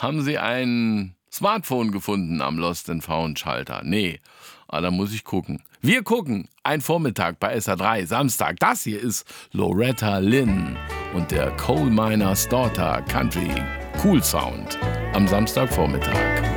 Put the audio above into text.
Haben Sie ein Smartphone gefunden am Lost and Found Schalter? Nee. Da muss ich gucken. Wir gucken. Ein Vormittag bei SA3, Samstag. Das hier ist Loretta Lynn und der Coal Miner's Daughter Country Cool Sound am Samstagvormittag.